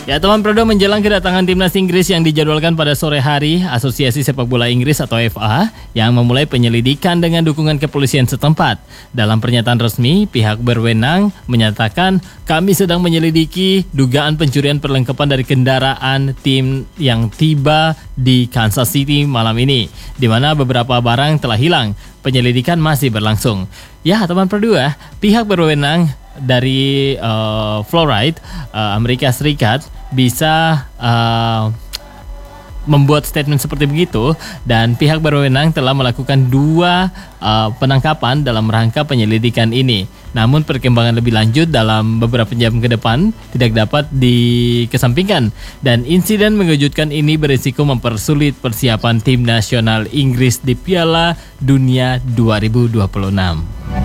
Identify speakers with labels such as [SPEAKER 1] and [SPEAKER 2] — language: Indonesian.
[SPEAKER 1] Ya teman Prodo, menjelang kedatangan timnas Inggris yang dijadwalkan pada sore hari, Asosiasi Sepak Bola Inggris atau FA yang memulai penyelidikan dengan dukungan kepolisian setempat. Dalam pernyataan resmi, pihak berwenang menyatakan kami sedang menyelidiki dugaan pencurian perlengkapan dari kendaraan tim yang tiba di Kansas City malam ini, di mana beberapa barang telah hilang. Penyelidikan masih berlangsung. Ya teman Prodo, pihak berwenang dari Florida, Amerika Serikat bisa membuat statement seperti begitu, dan pihak berwenang telah melakukan 2 penangkapan dalam rangka penyelidikan ini. Namun perkembangan lebih lanjut dalam beberapa jam ke depan tidak dapat dikesampingkan, dan insiden mengejutkan ini berisiko mempersulit persiapan tim nasional Inggris di Piala Dunia 2026.